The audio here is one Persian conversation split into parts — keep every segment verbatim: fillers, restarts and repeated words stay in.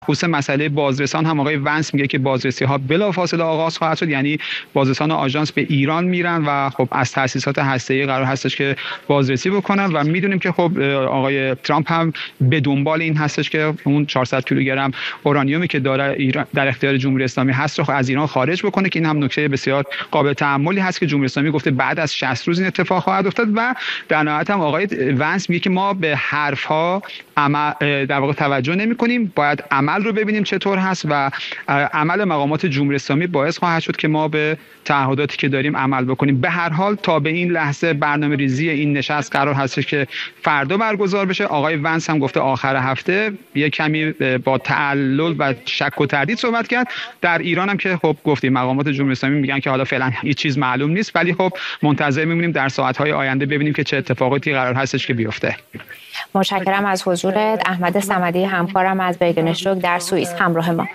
خصوص مسئله بازرسان هم آقای ونس میگه که بازرسی ها بلافاصله آغاز خواهد شد، یعنی بازرسان آژانس به ایران میرن و خب از تأسیسات هسته‌ای قرار هستش که بازرسی بکنن و میدونیم که خب آقای ترامپ هم به دنبال این هستش که اون چهارصد کیلوگرم اورانیومی که داره ایران در اختیار جمهوری اسلامی هست رو از ایران خارج بکنه، که این هم نکته بسیار قابل تأملی هست که جمهوری اسلامی گفته بعد از شصت روز این اتفاق خواهد افتاد. و در نهایت هم آقای ونس میگه که ما به حرف ها در واقع توجه نمی‌کنیم، باید عمل رو ببینیم چطور هست و عمل مقامات جمهوری اسلامی باعث خواهد شد که ما به تعهداتی که داریم عمل بکنیم. به هر حال تا به این لحظه برنامه‌ریزی این نشست قرار هست که فردا برگزار بشه. آقای ونس هم گفته آخر هفته یه کمی با تعلل و شک و تردید صحبت کرد. در ایران هم که خب گفتیم مقامات جمهوری اسلامی میگن که حالا فعلا هیچ چیز معلوم نیست، ولی خب منتظر میمونیم در ساعت‌های آینده ببینیم که چه اتفاقاتی قرار هستش که بیفته. متشکرم از حضورت احمد صمدی، همکارم از برگنشتوک در سوئیس همراه ما.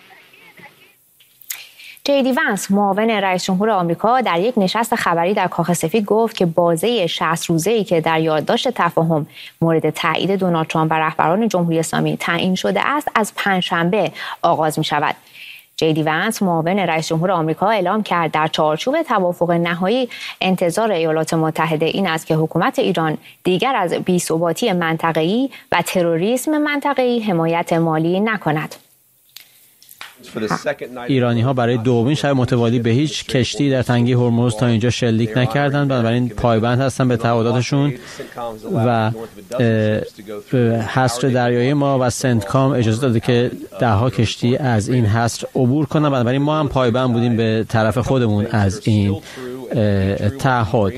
جیدی ونس معاون رئیس جمهور آمریکا در یک نشست خبری در کاخ سفید گفت که بازه شصت روزه‌ای که در یادداشت تفاهم مورد تایید دونالد ترامپ و رهبران جمهوری اسلامی تعیین شده است از پنجشنبه آغاز می‌شود. جیدی ونس معاون رئیس جمهور آمریکا اعلام کرد در چارچوب توافق نهایی انتظار ایالات متحده این است که حکومت ایران دیگر از بی‌ثباتی منطقه‌ای و تروریسم منطقه‌ای حمایت مالی نکند. ایرانی ها برای دومین شب متوالی به هیچ کشتی در تنگه هرمز تا اینجا شلیک نکردند، بنابراین پایبند هستند به تعهداتشون و حصر دریایی ما و سنتکام اجازه داده که دهها کشتی از این حصر عبور کنند، بنابراین ما هم پایبند بودیم به طرف خودمون از این تعهد.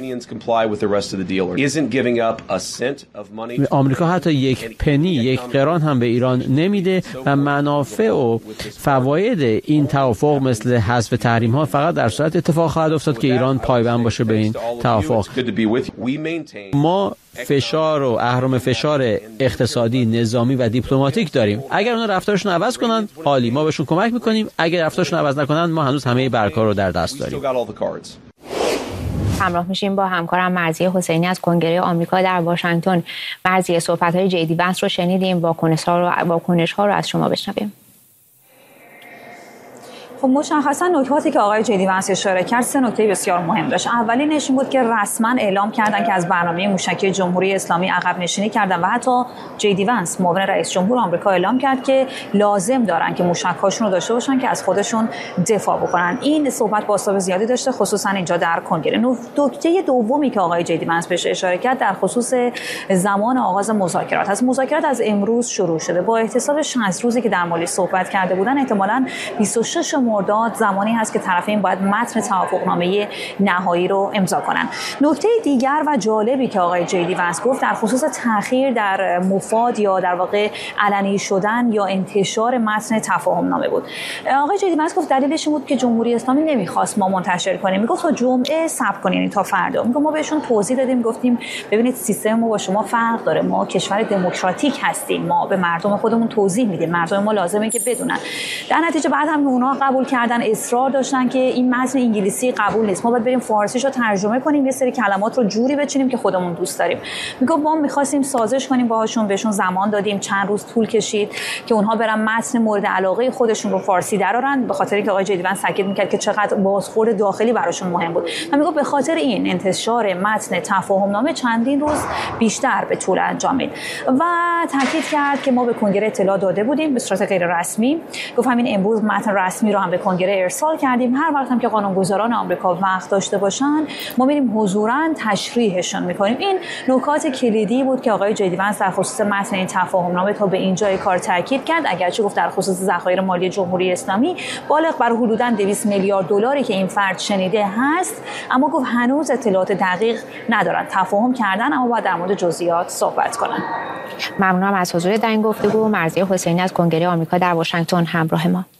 آمریکا حتی یک پنی، یک قران هم به ایران نمیده و منافع و فواید این توافق مثل حذف تحریم ها فقط در صورت اتفاق خواهد افتاد که ایران پایبند باشه به این توافق. ما فشار و اهرم فشار اقتصادی، نظامی و دیپلماتیک داریم. اگر اونا رفتارشون عوض کنن عالی، ما بهشون کمک میکنیم. اگر رفتارشون عوض نکنن ما هنوز همه برگ‌ها رو در دست داریم. همراه میشیم با همکارم مرضیه حسینی از کنگره آمریکا در واشنگتن. مرضیه، صحبت‌های جیدی ونس رو شنیدیم، واکنش‌ها رو واکنش‌ها رو از شما بشنویم. خب مشخصا نکاتی که آقای جیدی ونس اشاره کرد سه نکته بسیار مهم داشت. اولینش این بود که رسما اعلام کردن که از برنامه موشکی جمهوری اسلامی عقب نشینی کردن و حتی جیدی ونس معاون رئیس جمهور آمریکا اعلام کرد که لازم دارن که موشک‌هاشون رو داشته باشن که از خودشون دفاع بکنن. این صحبت بازتاب زیادی داشته خصوصا اینجا در کنگره. نکته دومی که آقای جیدی ونس بهش اشاره کرد در خصوص زمان آغاز مذاکرات است. مذاکرات از امروز شروع شده با احتساب شصت روزی که در مورد صحبت کرده بودن. احتمالاً بیست و شش مرداد زمانی هست که طرفین باید متن توافقنامه نهایی رو امضا کنن. نکته دیگر و جالبی که آقای جیدی ونس گفت در خصوص تأخیر در مفاد یا در واقع علنی شدن یا انتشار متن تفاهمنامه بود. آقای جیدی ونس گفت دلیلش این بود که جمهوری اسلامی نمیخواست ما منتشر کنیم. میگفت تا جمعه صبر کنین، یعنی تا فردا. میگم ما بهشون توضیح دادیم، گفتیم ببینید سیستم ما با شما فرق داره، ما کشور دموکراتیک هستیم، ما به مردم خودمون توضیح میدیم، مردم ما لازمه که بدونن. در نتیجه بعد هم اونها قبول کردن، اصرار داشتن که این متن انگلیسی قبول نیست، ما باید بریم فارسیشو ترجمه کنیم، یه سری کلمات رو جوری بچینیم که خودمون دوست داریم. میگه ما می‌خواستیم سازش کنیم باهاشون، بهشون زمان دادیم، چند روز طول کشید که اونها برن متن مورد علاقه خودشون رو فارسی درارن، به خاطر اینکه آقای جیدی ونس تاکید می‌کرد که چقدر بازخورد داخلی براشون مهم بود. و میگه به خاطر این انتشار متن تفاهمنامه چندین روز بیشتر به طول انجامید و تاکید کرد که ما به کنگره اطلاع داده بودیم به صورت غیر رسمی. گفت همین امروز متن رسمی رو هم به کنگره ارسال کردیم، هر وقت هم که قانونگذاران آمریکا وقت داشته باشن ما میریم حضوراً تشریحشون میکنیم. این نکات کلیدی بود که آقای جیدی ونس در خصوص متن این تفاهمنامه تا به اینجای کار تاکید کرد. اگرچه گفت در خصوص ذخایر مالی جمهوری اسلامی بالغ بر حدوداً دویست میلیارد دلاری که این فرد شنیده هست، اما گفت هنوز اطلاعات دقیق ندارن، تفاهم کردن اما باید در مورد جزئیات صحبت کنن. ممنونم از حضور در این گفتگو. مرضیه حسینی از کنگره آمریکا در واشنگتن همراه ما.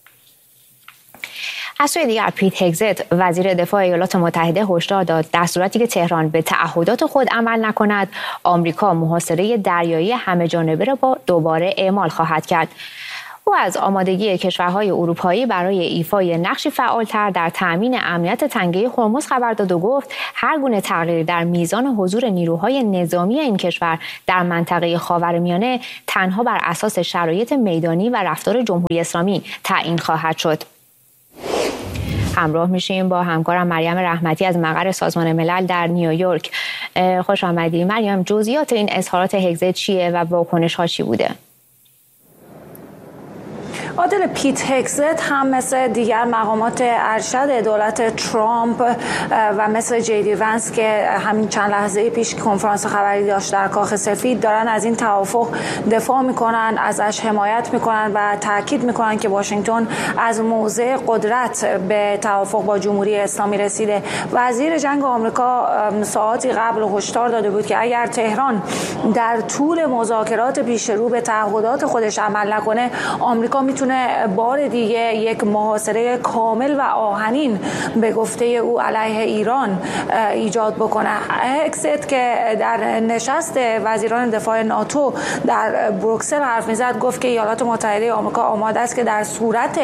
از سوی دیگر پیت هگزت وزیر دفاع ایالات متحده هشدار داد در صورتی که تهران به تعهدات خود عمل نکند آمریکا محاصره دریایی همه جانبه را با دوباره اعمال خواهد کرد. او از آمادگی کشورهای اروپایی برای ایفای نقشی فعالتر در تأمین امنیت تنگه هرمز خبر داد و گفت هر گونه تغییری در میزان حضور نیروهای نظامی این کشور در منطقه خاورمیانه تنها بر اساس شرایط میدانی و رفتار جمهوری اسلامی تعیین خواهد شد. همراه میشیم با همکارم مریم رحمتی از مقر سازمان ملل در نیویورک. خوش آمدید مریم. جزئیات این اظهارات هگزت چیه و واکنش ها چی بوده؟ عادل، پیت هگزت هم مثل دیگر مقامات ارشد دولت ترامپ و مثل جیدی ونس که همین چند لحظه پیش کنفرانس خبری داشت در کاخ سفید دارن از این توافق دفاع میکنن، ازش حمایت میکنن و تاکید میکنن که واشنگتن از موضع قدرت به توافق با جمهوری اسلامی رسیده. وزیر جنگ آمریکا ساعاتی قبل هشدار داده بود که اگر تهران در طول مذاکرات پیش رو به تعهدات خودش عمل نکنه، آمریکا میتونه بار دیگه یک محاصره کامل و آهنین به گفته او علیه ایران ایجاد بکنه. هگزت که در نشست وزیران دفاع ناتو در بروکسل حرف میزد گفت که ایالات متحده آمریکا آماده است که در صورت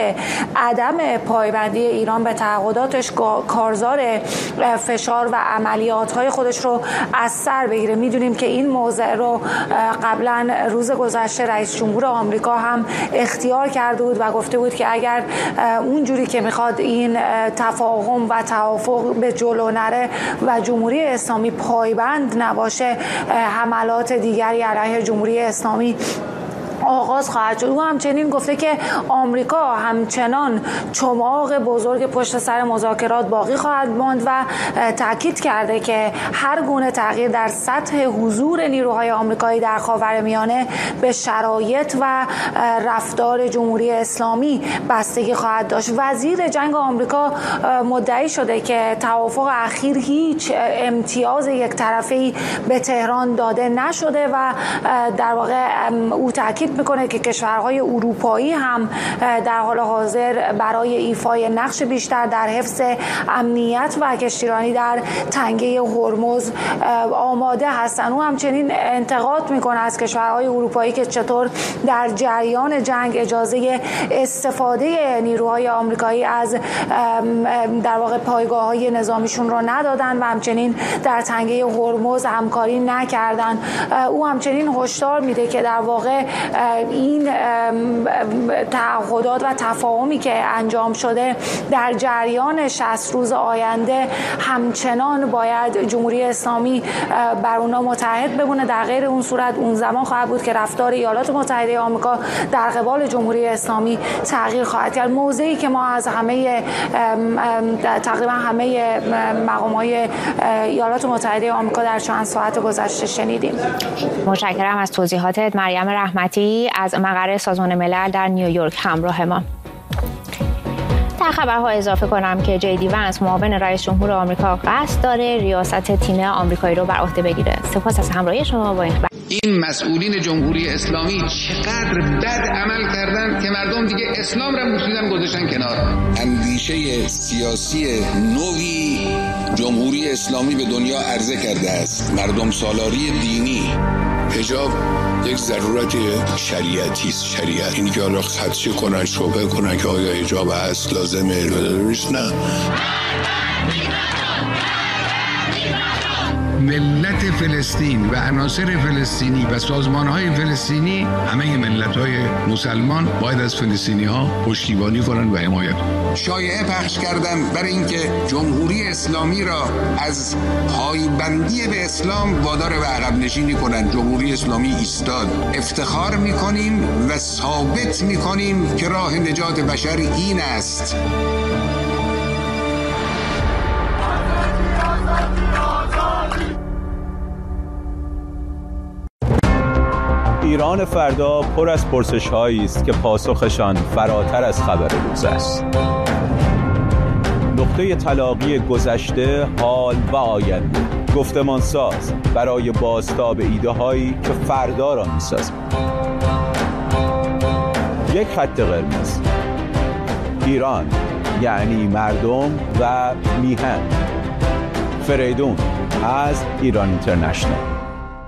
عدم پایبندی ایران به تعهداتش کارزار فشار و عملیات‌های خودش رو از سر بگیره. میدونیم که این موضوع رو قبلا روز گذشته رئیس جمهور آمریکا هم اختیار کرده بود و گفته بود که اگر اونجوری که میخواد این تفاهم و توافق به جلو نره و جمهوری اسلامی پایبند نباشه، حملات دیگری علیه جمهوری اسلامی آغاز خواهد شد. او همچنین گفته که آمریکا همچنان چماق بزرگ پشت سر مذاکرات باقی خواهد ماند و تاکید کرده که هر گونه تغییر در سطح حضور نیروهای آمریکایی در خاورمیانه به شرایط و رفتار جمهوری اسلامی بستگی خواهد داشت. وزیر جنگ آمریکا مدعی شده که توافق اخیر هیچ امتیاز یک طرفه‌ای به تهران داده نشده و در واقع او تاکید میکنه که کشورهای اروپایی هم در حال حاضر برای ایفای نقش بیشتر در حفظ امنیت و کشتیرانی در تنگه هرمز آماده هستند. او همچنین انتقاد میکنه از کشورهای اروپایی که چطور در جریان جنگ اجازه استفاده نیروهای آمریکایی از در واقع پایگاه‌های نظامیشون رو ندادن و همچنین در تنگه هرمز همکاری نکردن. او همچنین هشدار میده که در واقع این تعهدات و تفاهمی که انجام شده در جریان شصت روز آینده همچنان باید جمهوری اسلامی بر اونا متحد بمونه. در غیر اون صورت اون زمان خواهد بود که رفتار ایالات متحده آمریکا در قبال جمهوری اسلامی تغییر خواهد کرد. موضعی که ما از همه تقریبا همه مقام‌های ایالات متحده آمریکا در چند ساعت گذشته شنیدیم. متشکرم از توضیحاتت مریم رحمتی از مقر سازمان ملل در نیویورک همراه ما. در خبرها اضافه کنم که جیدی ونس معاون رئیس جمهور آمریکا قصد داره ریاست تیم آمریکایی رو بر عهده بگیره. سپاس از همراهی شما با این خبر. این مسئولین جمهوری اسلامی چقدر بد عمل کردن که مردم دیگه اسلام را مسلمان گذاشتن کنار. اندیشه سیاسی نوی جمهوری اسلامی به دنیا عرضه کرده است. مردم سالاری دینی. حجاب یک ضرورت شریعتی است. شریعت اینی که حالا خدشه کنن شبه کنن که آیا حجاب هست لازمه نه. ملت فلسطین و عناصر فلسطینی و سازمان‌های فلسطینی، همه ملت‌های مسلمان باید از فلسطینی‌ها پشتیبانی کنند و حمایت کنند. شایعه پخش کردن برای اینکه جمهوری اسلامی را از پایبندی به اسلام وادار به عقب نشینی کنند. جمهوری اسلامی ایستاد. افتخار می‌کنیم و ثابت می‌کنیم که راه نجات بشر این است. ایران فردا پر از پرسش‌هایی است که پاسخشان فراتر از خبر روز است. نقطه تلاقی گذشته، حال و آینده، گفتمان ساز برای بازتاب ایده‌هایی که فردا را می‌سازند. یک خط قرمز. ایران یعنی مردم و میهن. فریدون از ایران اینترنشنال.